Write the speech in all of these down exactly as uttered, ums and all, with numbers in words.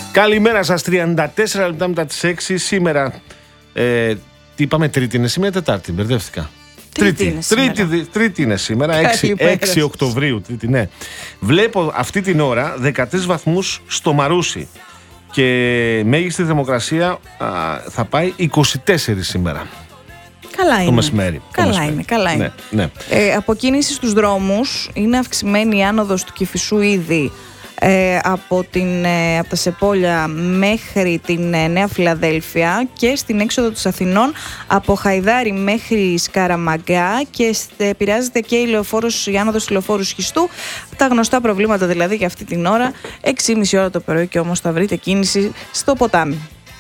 Καλημέρα σας, τριάντα τέσσερα λεπτά μετά τις έξι. Σήμερα, ε, τι είπαμε, Τρίτη είναι σήμερα, Τετάρτη, μπερδεύτηκα. Τρίτη, Τρίτη, είναι σήμερα. τρίτη, τρίτη είναι σήμερα, έξι Οκτωβρίου. Τρίτη, ναι. Βλέπω αυτή την ώρα δεκατρείς βαθμούς στο Μαρούσι. Και μέγιστη θερμοκρασία α, θα πάει είκοσι τέσσερα σήμερα. Καλά είναι. Το μεσημέρι. Καλά το μεσημέρι. είναι, καλά είναι. Ναι, ναι. Ε, από κίνηση στους δρόμους είναι αυξημένη η άνοδος του Κηφισού ήδη ε, από, την, ε, από τα Σεπόλια μέχρι την ε, Νέα Φιλαδέλφια και στην έξοδο της Αθηνών από Χαϊδάρι μέχρι Σκαραμαγκά και επηρεάζεται και η, λεωφόρος, η άνοδος του λεωφόρου Σχιστού. Τα γνωστά προβλήματα δηλαδή για αυτή την ώρα, έξι και μισή ώρα το πρωί και όμως θα βρείτε κίνηση στο ποτάμι.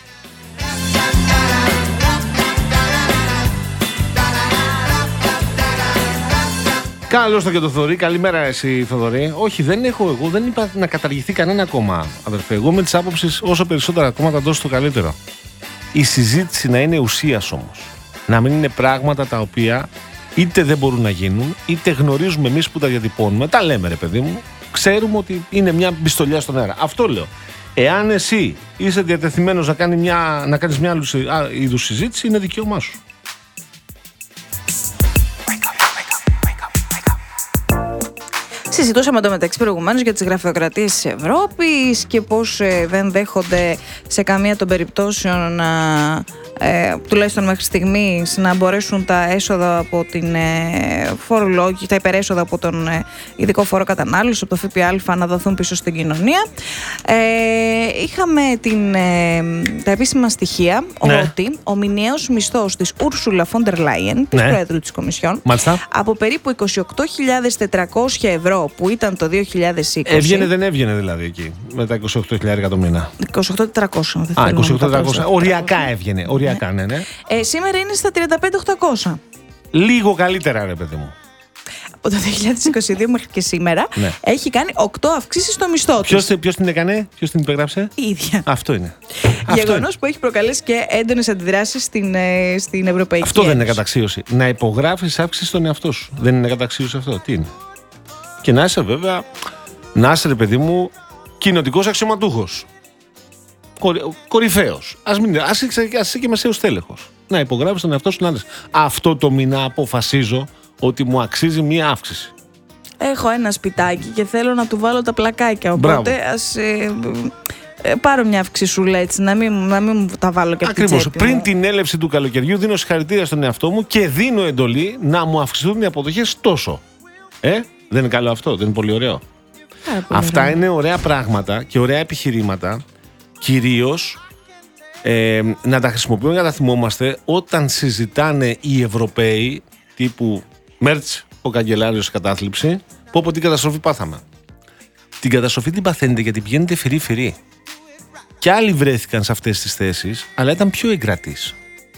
Καλώς το και το Θοδωρή. Καλημέρα εσύ Θοδωρή. Όχι, δεν έχω εγώ, δεν είπα να καταργηθεί κανένα κόμμα, αδερφέ. Εγώ με τις άποψεις όσο περισσότερα κόμματα τόσο το καλύτερο. Η συζήτηση να είναι ουσίας όμως. Να μην είναι πράγματα τα οποία είτε δεν μπορούν να γίνουν, είτε γνωρίζουμε εμείς που τα διατυπώνουμε. Τα λέμε ρε παιδί μου. Ξέρουμε ότι είναι μια μπιστολιά στον αέρα. Αυτό λέω. Εάν εσύ είσαι διατεθειμένος να, κάνει μια, να κάνεις μια άλλου είδους συζήτηση, είναι δικαίωμά σου. Συζητούσαμε το μεταξύ προηγουμένως για τις γραφειοκρατίες της Ευρώπης και πώς ε, δεν δέχονται σε καμία των περιπτώσεων να, ε, τουλάχιστον μέχρι στιγμής να μπορέσουν τα έσοδα από την ε, φορολόγηση, τα υπερέσοδα από τον ε, ειδικό φόρο κατανάλωση, από το ΦΠΑ να δοθούν πίσω στην κοινωνία. Ε, είχαμε την, ε, τα επίσημα στοιχεία ναι. ότι ο μηνιαίος μισθός της Ursula von der Leyen, της ναι. Πρόεδρου της Κομισιόν, Μάλιστα. από περίπου είκοσι οκτώ χιλιάδες τετρακόσια ευρώ που ήταν το δύο χιλιάδες είκοσι. Έβγαινε, δεν έβγαινε δηλαδή εκεί με τα είκοσι οκτώ χιλιάδες το μήνα. είκοσι οκτώ χιλιάδες τετρακόσια. Α, είκοσι οκτώ χιλιάδες τετρακόσια. Οριακά έβγαινε. Οριακά, ναι, ναι. Ε, σήμερα είναι στα τριάντα πέντε χιλιάδες οκτακόσια. Λίγο καλύτερα, ρε παιδί μου. Από το δύο χιλιάδες είκοσι δύο μέχρι και σήμερα ναι. έχει κάνει οκτώ αυξήσεις στο μισθό του. Ποιος την έκανε, ποιος την υπεγράψε? Η ίδια. Αυτό είναι. Γεγονός που έχει προκαλέσει και έντονες αντιδράσεις στην, στην Ευρωπαϊκή Αυτό Ένωση. δεν είναι καταξίωση. Να υπογράφεις αύξηση στον εαυτό σου. Δεν είναι καταξίωση αυτό. Τι είναι? Και να είσαι βέβαια, να είσαι ρε παιδί μου, κοινοτικός αξιωματούχος. Κορυ, κορυφαίος. Ας, μην, ας, είσαι, ας είσαι και μεσαίος τέλεχος. Να υπογράφεις τον εαυτό σου να λες. Αυτό το μήνα αποφασίζω ότι μου αξίζει μία αύξηση. Έχω ένα σπιτάκι και θέλω να του βάλω τα πλακάκια. Οπότε ας ε, ε, πάρω μια αυξησούλα έτσι, να μην, να μην μου τα βάλω και από την τσέπη. Ακριβώς. Πριν την έλευση του καλοκαιριού δίνω συγχαρητήρια στον εαυτό μου και δίνω εντολή να μου αυξηθούν οι αποδοχές τόσο. Ε, δεν είναι καλό αυτό, δεν είναι πολύ ωραίο? Πολύ Αυτά ωραίο. είναι ωραία πράγματα και ωραία επιχειρήματα. Κυρίως ε, να τα χρησιμοποιούμε και να τα θυμόμαστε όταν συζητάνε οι Ευρωπαίοι τύπου Μέρτς, ο καγκελάριος σε κατάθλιψη, που από την καταστροφή πάθαμε. Την καταστροφή την παθαίνετε γιατί πηγαίνετε φυρί-φυρί. Και άλλοι βρέθηκαν σε αυτές τις θέσεις, αλλά ήταν πιο εγκρατείς.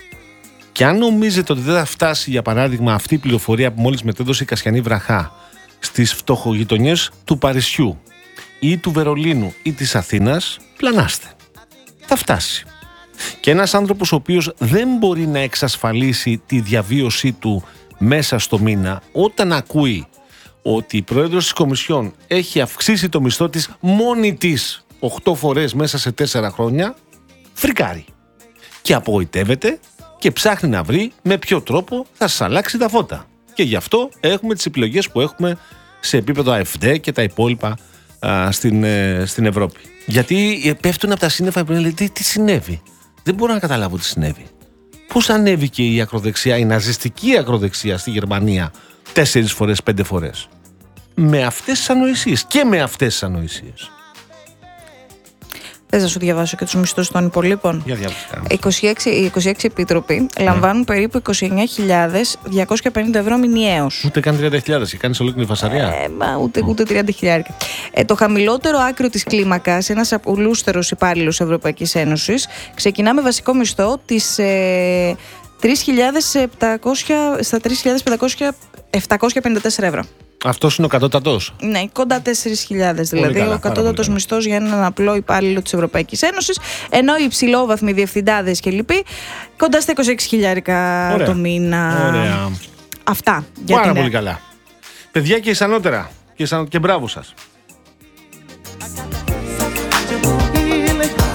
Και αν νομίζετε ότι δεν θα φτάσει, για παράδειγμα, αυτή η πληροφορία που μόλις μετέδωσε η Κασιανή Βραχά στις φτωχογειτονιές του Παρισιού ή του Βερολίνου ή της Αθήνας, πλανάστε. Θα φτάσει. Και ένας άνθρωπος ο οποίος δεν μπορεί να εξασφαλίσει τη διαβίωσή του μέσα στο μήνα, όταν ακούει ότι η πρόεδρος της Κομισιόν έχει αυξήσει το μισθό της μόνη της οκτώ φορές μέσα σε τέσσερα χρόνια, φρικάρει. Και απογοητεύεται και ψάχνει να βρει με ποιο τρόπο θα σας αλλάξει τα φώτα. Και γι' αυτό έχουμε τις επιλογές που έχουμε σε επίπεδο ΑΕΦΔ και τα υπόλοιπα α, στην, ε, στην Ευρώπη. Γιατί πέφτουν από τα σύννεφα και λένε τι, τι συνέβη. Δεν μπορώ να καταλάβω τι συνέβη. Πώς ανέβηκε η ακροδεξιά, η ναζιστική ακροδεξιά στη Γερμανία τέσσερις φορές, πέντε φορές? Με αυτές τις ανοησίες και με αυτές τις ανοησίες. Θες να σου διαβάσω και τους μισθούς των υπολείπων? Για διάβασα. είκοσι έξι, οι είκοσι έξι επίτροποι mm. λαμβάνουν περίπου είκοσι εννιά χιλιάδες διακόσια πενήντα ευρώ μηνιαίως. Ούτε καν τριάντα χιλιάδες και κάνεις ολόκληρη φασαρία. Ε, μα ούτε, ούτε τριάντα χιλιάδες. Ε, το χαμηλότερο άκρο της κλίμακας, ένας απολούστερος υπάλληλος Ευρωπαϊκής Ένωσης, ξεκινά με βασικό μισθό της ε, τρεις χιλιάδες επτακόσια, στα τρεις χιλιάδες επτακόσια πενήντα τέσσερα ευρώ. Αυτός είναι ο κατώτατος. Ναι, κοντά τέσσερις χιλιάδες δηλαδή. Καλά, ο κατώτατος μισθός για έναν απλό υπάλληλο της Ευρωπαϊκής Ένωσης. Ενώ οι υψηλόβαθμοι διευθυντάδες και λοιποί κοντά στα είκοσι έξι χιλιάρικα το μήνα. Ωραία. Αυτά. Πάρα την... πολύ καλά. Παιδιά και ισανότερα. Και, ισαν... και μπράβο σας.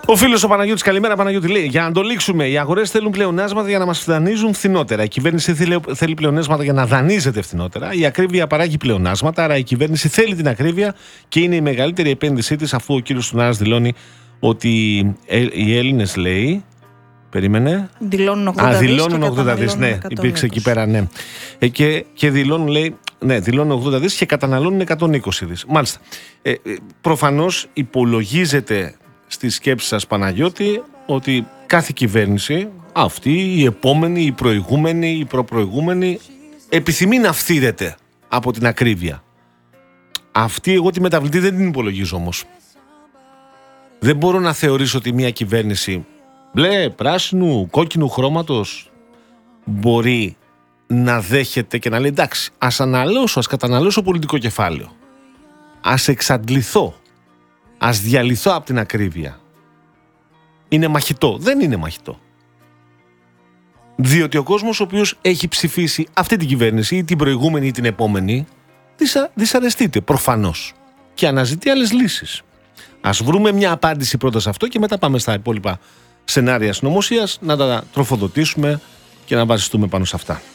Ο φίλος ο Παναγιώτης, καλημέρα Παναγιώτη, λέει: Για να το λήξουμε, οι αγορές θέλουν πλεονάσματα για να μας δανείζουν φθηνότερα. Η κυβέρνηση θέλει, θέλει πλεονάσματα για να δανείζεται φθηνότερα. Η ακρίβεια παράγει πλεονάσματα, άρα η κυβέρνηση θέλει την ακρίβεια και είναι η μεγαλύτερη επένδυσή της, αφού ο κύριος Τουνάρας δηλώνει ότι οι Έλληνες, λέει. Περίμενε. Δηλώνουν ογδόντα δις. Α, δηλώνουν ογδόντα δις, ναι. Υπήρξε εκεί πέρα, ναι. Ε, και, και δηλώνουν, λέει. Ναι, δηλώνουν ογδόντα δις και καταναλώνουν εκατόν είκοσι δις. Μάλιστα. Ε, ε, προφανώς υπολογίζεται στη σκέψη σας, Παναγιώτη, ότι κάθε κυβέρνηση, αυτή, η επόμενη, η προηγούμενη, η προπροηγούμενη, επιθυμεί να φθήρεται από την ακρίβεια. Αυτή εγώ τη μεταβλητή δεν την υπολογίζω όμως. Δεν μπορώ να θεωρήσω ότι μια κυβέρνηση μπλε, πράσινου, κόκκινου χρώματος μπορεί να δέχεται και να λέει εντάξει, ας αναλώσω, ας καταναλώσω πολιτικό κεφάλαιο. Ας εξαντληθώ. Ας διαλυθώ από την ακρίβεια. Είναι μαχητό. Δεν είναι μαχητό. Διότι ο κόσμος ο οποίος έχει ψηφίσει αυτή την κυβέρνηση ή την προηγούμενη ή την επόμενη δυσα, δυσαρεστείται προφανώς και αναζητεί άλλες λύσεις. Ας βρούμε μια απάντηση πρώτα σε αυτό και μετά πάμε στα υπόλοιπα σενάρια συνωμοσίας να τα τροφοδοτήσουμε και να βασιστούμε πάνω σε αυτά.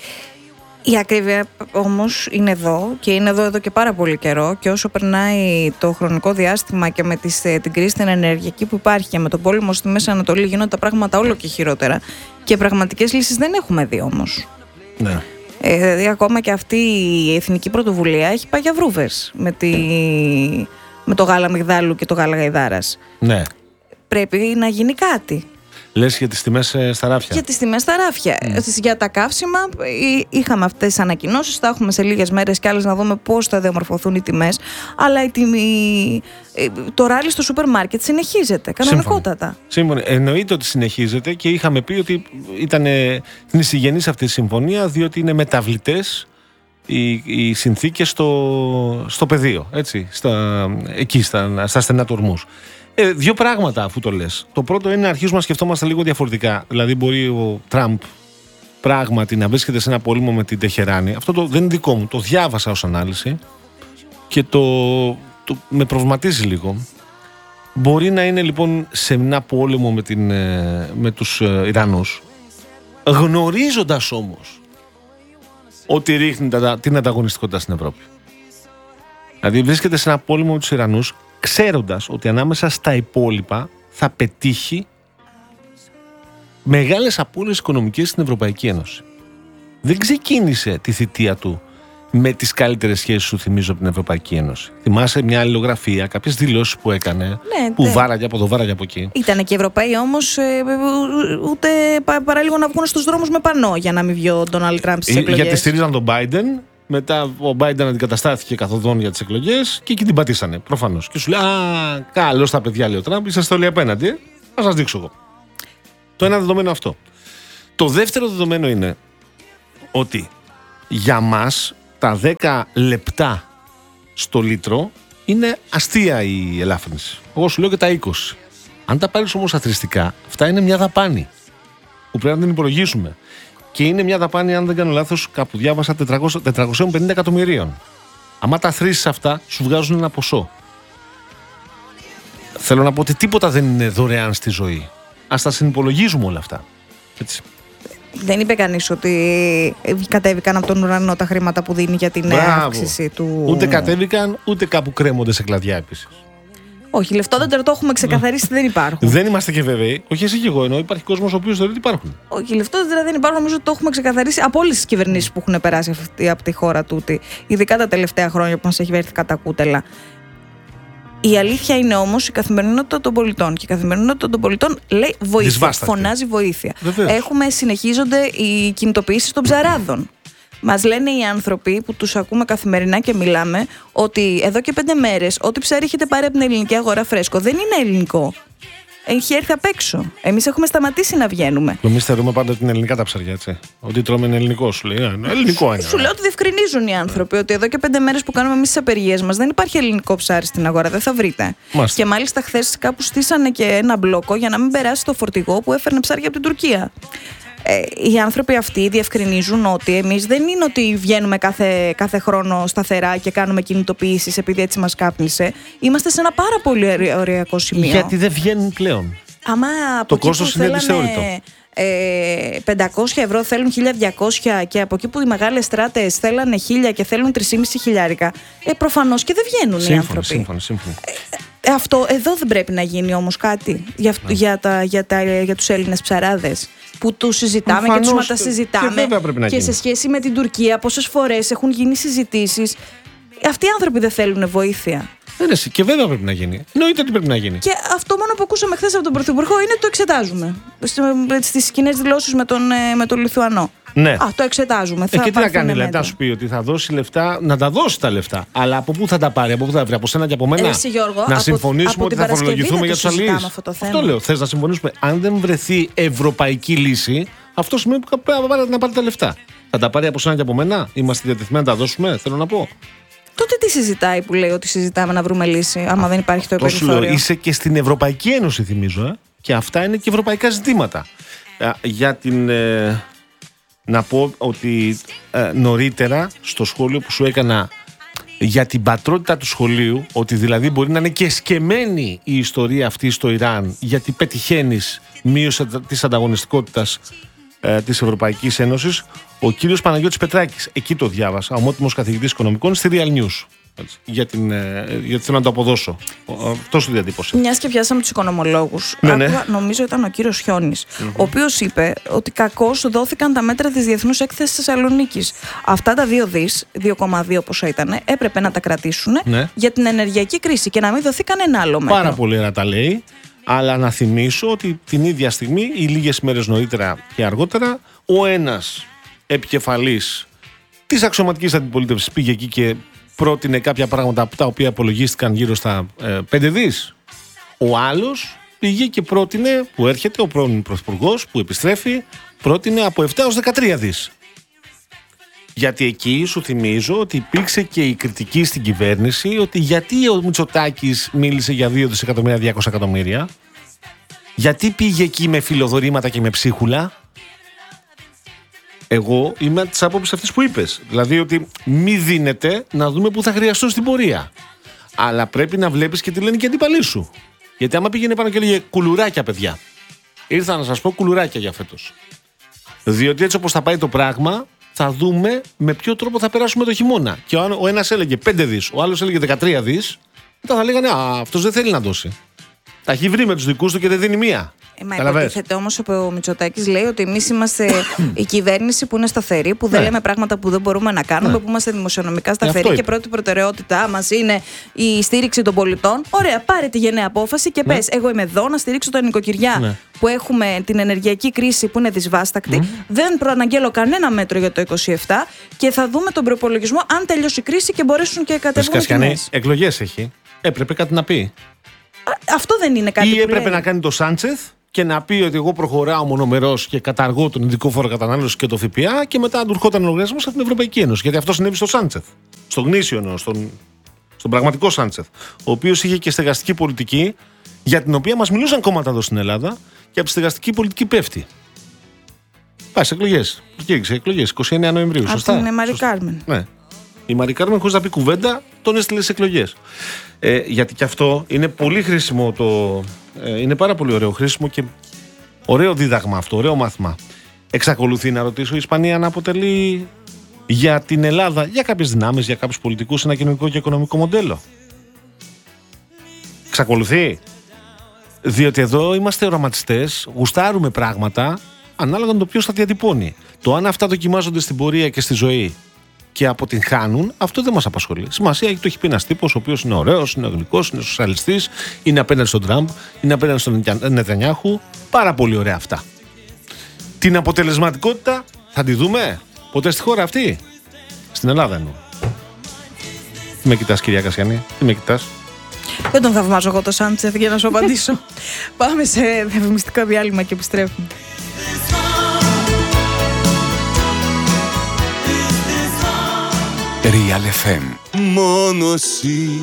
Η ακρίβεια όμως είναι εδώ και είναι εδώ εδώ και πάρα πολύ καιρό, και όσο περνάει το χρονικό διάστημα και με τις, την κρίση στην ενεργειακή που υπάρχει και με τον πόλεμο στη Μέση Ανατολή γίνονται τα πράγματα όλο και χειρότερα και πραγματικές λύσεις δεν έχουμε δει όμως. Ναι. Ε, δηλαδή ακόμα και αυτή η εθνική πρωτοβουλία έχει πάει για βρούβες με, τη, με το γάλα μυγδάλου και το γάλα γαϊδάρας. Ναι. Πρέπει να γίνει κάτι. Λες για τις τιμές στα ράφια. Για τις τιμές στα ράφια. Mm. Για τα καύσιμα είχαμε αυτές τις ανακοινώσεις, τα έχουμε σε λίγες μέρες κι άλλες να δούμε πώς θα διαμορφωθούν οι τιμές. Αλλά η τιμή, το ράλι στο σούπερ μάρκετ συνεχίζεται κανονικότατα. Σύμφωνοι. Εννοείται ότι συνεχίζεται και είχαμε πει ότι ήταν νησιγενής αυτή η συμφωνία, διότι είναι μεταβλητές οι, οι συνθήκες στο, στο πεδίο, έτσι, στα, εκεί στα, στα στενά του ορμούς. Ε, δύο πράγματα αφού το λες. Το πρώτο είναι να αρχίσουμε να σκεφτόμαστε λίγο διαφορετικά. Δηλαδή, μπορεί ο Τραμπ πράγματι να βρίσκεται σε ένα πόλεμο με την Τεχεράνη. Αυτό το, δεν είναι δικό μου. Το διάβασα ως ανάλυση και το, το με προβληματίζει λίγο. Μπορεί να είναι λοιπόν σε ένα πόλεμο με, την, με τους Ιρανούς, γνωρίζοντας όμως ότι ρίχνει την ανταγωνιστικότητα στην Ευρώπη. Δηλαδή, βρίσκεται σε ένα πόλεμο με τους Ιρανούς, ξέροντας ότι ανάμεσα στα υπόλοιπα θα πετύχει μεγάλες απώλειες οικονομικές στην Ευρωπαϊκή Ένωση. Δεν ξεκίνησε τη θητεία του με τις καλύτερες σχέσεις, σου θυμίζω, από την Ευρωπαϊκή Ένωση. Θυμάσαι μια αλληλογραφία, κάποιες δηλώσεις που έκανε, ναι, που ναι. βάραγε από εδώ, βάραγε από εκεί. Ήτανε και οι Ευρωπαίοι όμως ε, ούτε παραλίγο να βγουν στους δρόμους με πανό για να μην βγει ο Ντόναλντ Τραμπ στις εκλογές. Γιατί στηρίζαν τον Biden. Μετά ο Biden αντικαταστάθηκε καθοδόν για τις εκλογές και εκεί την πατήσανε, προφανώς. Και σου λέει: α, καλώς τα παιδιά, λέει ο Τραμπ, είσαστε όλοι απέναντι. Θα σας δείξω εγώ. Το ένα δεδομένο αυτό. Το δεύτερο δεδομένο είναι ότι για μας τα δέκα λεπτά στο λίτρο είναι αστεία η ελάφρυνση. Εγώ σου λέω και τα είκοσι. Αν τα πάρεις όμως αθροιστικά, αυτά είναι μια δαπάνη που πρέπει να την υπολογίσουμε. Και είναι μια δαπάνη, αν δεν κάνω λάθος, κάπου διάβασα τετρακόσια πενήντα εκατομμυρίων. Άμα τα θρήσεις αυτά, σου βγάζουν ένα ποσό. Θέλω να πω ότι τίποτα δεν είναι δωρεάν στη ζωή. Ας τα συνυπολογίζουμε όλα αυτά. Έτσι. Δεν είπε κανείς ότι κατέβηκαν από τον ουρανό τα χρήματα που δίνει για την Μπράβο. αύξηση του. Ούτε κατέβηκαν, ούτε κάπου κρέμονται σε κλαδιά επίσης. Όχι, λεφτόδεντρα το έχουμε ξεκαθαρίσει, δεν υπάρχουν. Δεν είμαστε και βέβαιοι. Όχι εσύ και εγώ, ενώ υπάρχει κόσμος ο οποίος θεωρεί ότι υπάρχουν. Όχι, λεφτόδεντρα δεν υπάρχουν. Νομίζω ότι το έχουμε ξεκαθαρίσει από όλες τις κυβερνήσεις που έχουν περάσει αυτή, από τη χώρα τούτη. Ειδικά τα τελευταία χρόνια που μας έχει έρθει κατά κούτελα. Η αλήθεια είναι όμως η καθημερινότητα των πολιτών. Και η καθημερινότητα των πολιτών λέει βοήθεια. Δυσβάστατη. Φωνάζει βοήθεια. Βεβαίως. Έχουμε, συνεχίζονται οι κινητοποιήσεις των ψαράδων. Μας λένε οι άνθρωποι που τους ακούμε καθημερινά και μιλάμε ότι εδώ και πέντε μέρες ό,τι ψάρι έχετε πάρει από την ελληνική αγορά φρέσκο δεν είναι ελληνικό. Έχει έρθει απ' έξω. Εμείς έχουμε σταματήσει να βγαίνουμε. Εμείς θεωρούμε πάντα ότι είναι ελληνικά τα ψάρια, έτσι. Ότι τρώμε είναι ελληνικό, σου λέει. Ελληνικό είναι. Σου λέω ότι διευκρινίζουν οι άνθρωποι ότι εδώ και πέντε μέρες που κάνουμε εμείς τις απεργίες μας δεν υπάρχει ελληνικό ψάρι στην αγορά. Δεν θα βρείτε. Μάλιστα. Και μάλιστα χθες κάπου στήσανε και ένα μπλόκο για να μην περάσει το φορτηγό που έφερνε ψάρια από την Τουρκία. ε, οι άνθρωποι αυτοί διευκρινίζουν ότι εμείς δεν είναι ότι βγαίνουμε κάθε, κάθε χρόνο σταθερά και κάνουμε κινητοποιήσεις επειδή έτσι μας κάπνισε. Είμαστε σε ένα πάρα πολύ ωριακό σημείο. Γιατί δεν βγαίνουν πλέον. Άμα το κόστος είναι δυσθεώρητο. Ε, πεντακόσια ευρώ θέλουν χίλια διακόσια και από εκεί που οι μεγάλες στράτες θέλανε χίλια και θέλουν τρεισήμισι χιλιάρικα, ε, προφανώς και δεν βγαίνουν σύμφωνο, οι άνθρωποι. Σύμφωνο, σύμφωνο. Ε, αυτό εδώ δεν πρέπει να γίνει όμως κάτι για, ναι. για, τα, για, τα, για τους Έλληνες ψαράδες που τους συζητάμε Φανώς, και τους μετασυζητάμε και, και σε σχέση με την Τουρκία πόσες φορές έχουν γίνει συζητήσεις. Αυτοί οι άνθρωποι δεν θέλουν βοήθεια. Ναι, και βέβαια πρέπει να γίνει. Εννοείται ότι πρέπει να γίνει. Και αυτό μόνο που ακούσαμε χθες από τον Πρωθυπουργό είναι το εξετάζουμε. Στις κοινές δηλώσεις με τον, με τον Λιθουανό. Ναι. Α, το εξετάζουμε. Ε, και τι να κάνει, λεπτά σου πει ότι θα δώσει λεφτά, να τα δώσει τα λεφτά. Αλλά από πού θα τα πάρει, από πού θα τα βρει, από σένα και από μένα. Εσύ, Γιώργο, να από, συμφωνήσουμε από ότι θα φορολογηθούμε για τους αλληλείς. Αυτό, αυτό λέω. Θες να συμφωνήσουμε. Αν δεν βρεθεί ευρωπαϊκή λύση, αυτό σημαίνει που πρέπει να πάρει τα λεφτά. Θα τα πάρει από σένα και από μένα. Είμαστε διατεθειμένοι να τα δώσουμε, θέλω να πω. Τότε τι συζητάει που λέει ότι συζητάμε να βρούμε λύση, άμα δεν υπάρχει το περιθώριο. Είσαι και στην Ευρωπαϊκή Ένωση, θυμίζω. Ε? Και αυτά είναι και ευρωπαϊκά ζητήματα. Ε, για την. Ε, να πω ότι ε, νωρίτερα στο σχόλιο που σου έκανα για την πατρότητα του σχολείου, ότι δηλαδή μπορεί να είναι και σκεμμένη η ιστορία αυτή στο Ιράν, γιατί πετυχαίνεις μείωση της ανταγωνιστικότητας ε, της Ευρωπαϊκής Ένωσης. Ο κύριος Παναγιώτης Πετράκης, εκεί το διάβασα, ομότιμος καθηγητής οικονομικών στη Real News. Έτσι, για την, ε, γιατί θέλω να το αποδώσω. Αυτό σου διατύπωσε. Μιας και πιάσαμε τους οικονομολόγους. Ναι, ναι. Άκουγα, νομίζω ήταν ο κύριος Χιόνης, mm-hmm. ο οποίος είπε ότι κακώς δόθηκαν τα μέτρα της Διεθνούς Έκθεσης Θεσσαλονίκης. Αυτά τα δύο δις, δύο κόμμα δύο πόσα ήταν, έπρεπε να τα κρατήσουν ναι. για την ενεργειακή κρίση και να μην δοθεί κανένα άλλο μέτρο. Πάρα πολύ ωραία τα λέει. Αλλά να θυμίσω ότι την ίδια στιγμή ή λίγες μέρες νωρίτερα και αργότερα, ο ένας επικεφαλής της αξιωματικής αντιπολίτευσης πήγε εκεί και πρότεινε κάποια πράγματα τα οποία απολογίστηκαν γύρω στα ε, πέντε δις. Ο άλλος πήγε και πρότεινε, που έρχεται ο πρώην πρωθυπουργός που επιστρέφει, πρότεινε από επτά έως δεκατρία δις. Γιατί εκεί σου θυμίζω ότι υπήρξε και η κριτική στην κυβέρνηση ότι γιατί ο Μητσοτάκης μίλησε για δύο δισεκατομμύρια διακόσια εκατομμύρια, γιατί πήγε εκεί με φιλοδορήματα και με ψίχουλα. Εγώ είμαι της άποψης αυτής που είπες. Δηλαδή ότι μη δίνεται να δούμε πού θα χρειαστώ στην πορεία. Αλλά πρέπει να βλέπεις και τι λένε και οι αντίπαλοι σου. Γιατί άμα πήγαινε πάνω και έλεγε κουλουράκια, παιδιά. Ήρθα να σας πω κουλουράκια για φέτος. Διότι έτσι όπως θα πάει το πράγμα, θα δούμε με ποιο τρόπο θα περάσουμε το χειμώνα. Και ο ένας έλεγε πέντε δις, ο άλλος έλεγε δεκατρία δις. Μετά θα λέγανε, α, αυτός δεν θέλει να δώσει. Τα έχει βρει με τους δικούς του και δεν δίνει μία. Ε, μα υποτίθεται όμως ο Μητσοτάκης λέει ότι εμείς είμαστε η κυβέρνηση που είναι σταθερή, που δεν ναι. λέμε πράγματα που δεν μπορούμε να κάνουμε, ναι. που είμαστε δημοσιονομικά σταθεροί και πρώτη προτεραιότητά μας είναι η στήριξη των πολιτών. Ωραία, πάρε τη γενναία απόφαση και ναι. πες, εγώ είμαι εδώ να στηρίξω τα νοικοκυριά ναι. που έχουμε την ενεργειακή κρίση που είναι δυσβάστακτη. Mm. Δεν προαναγγέλω κανένα μέτρο για το είκοσι επτά και θα δούμε τον προπολογισμό αν τελειώσει η κρίση και μπορέσουν και κατεβούν τιμές. Εκλογές έχει. Έπρεπε κάτι να πει. Α, αυτό δεν είναι κάτι ή που έπρεπε λέει. να κάνει το Σάντσεθ και να πει ότι εγώ προχωράω μονομερός και καταργώ τον ειδικό φόρο κατανάλωσης και το ΦΠΑ και μετά του ερχόταν ο λογαριασμός από την Ευρωπαϊκή Ένωση. Γιατί αυτό συνέβη στο Σάντσεθ. Στο γνήσιο εννοώ, στον, στον πραγματικό Σάντσεθ. Ο οποίος είχε και στεγαστική πολιτική για την οποία μας μιλούσαν κόμματα εδώ στην Ελλάδα και από τη στεγαστική πολιτική πέφτει. Πάει σε εκλογές. Προκήρυξε εκλογές εικοστή ενάτη Νοεμβρίου. Από σωστά. την Μαρή Κάρμεν. Ναι. Η Μαρή Κάρμεν, χωρίς να πει κουβέντα, τον έστειλε στις εκλογές. Ε, γιατί και αυτό είναι πολύ χρήσιμο. Το, ε, είναι πάρα πολύ ωραίο χρήσιμο και ωραίο δίδαγμα αυτό, ωραίο μάθημα. Εξακολουθεί να ρωτήσω η Ισπανία να αποτελεί για την Ελλάδα, για κάποιες δυνάμεις, για κάποιους πολιτικούς, ένα κοινωνικό και οικονομικό μοντέλο. Εξακολουθεί. Διότι εδώ είμαστε οραματιστές, γουστάρουμε πράγματα ανάλογα με το ποιος θα διατυπώνει. Το αν αυτά δοκιμάζονται στην πορεία και στη ζωή και αποτυγχάνουν, αυτό δεν μας απασχολεί. Σημασία έχει, το έχει πει ένας τύπος, ο οποίος είναι ωραίος, είναι γλυκός, είναι σοσιαλιστής, είναι απέναντι στον Τραμπ, είναι απέναντι στον Νετανιάχου. Πάρα πολύ ωραία αυτά. Την αποτελεσματικότητα θα τη δούμε ποτέ στη χώρα αυτή. Στην Ελλάδα εννοώ. Τι με κοιτάς, κυρία Κασιανή, τι με κοιτάς? Δεν τον θαυμάζω εγώ το Σάντσεθ για να σου απαντήσω. Πάμε σε διαφημιστικό διάλειμμα και επιστρέφουμε. Real εφ εμ. Μόνο εσύ